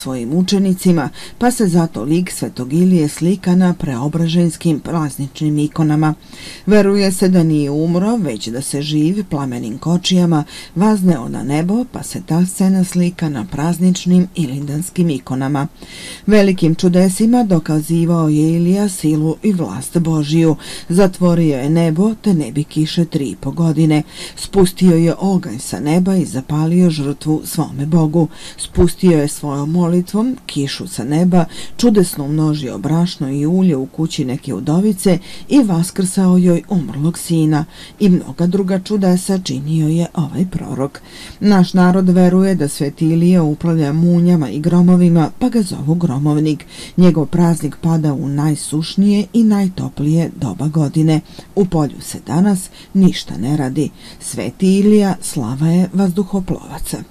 svojim učenicima, pa se zato lik Svetog Ilije slika na preobraženjskim prazničnim ikonama. Veruje se da nije umro, već da se živ plamenim kočijama vazneo na nebo, pa se ta scena slika na prazničnim ilindanskim ikonama. Velikim čudesima dokazivao je Ilija silu i vlast Božiju. Zatvorio je nebo, te ne bi kiše 3,5 godine. Spustio je oganj sa neba i zapalio žrtvu svome Bogu. Spustio je svojom molitvom kišu sa neba, čudesno umnožio brašno i ulje u kući neke udovice i vaskrsao joj umrlog sina. I mnoga druga čudesa činio je ovaj prorok. Naš narod veruje da Sveti Ilija upravlja munjama i gromovima, pa ga zovu gromovnik. Njegov praznik pada u najsušnije i najtoplije doba godine. U polju se danas ništa ne radi. Sveti Ilija slava je vazduhoplovaca.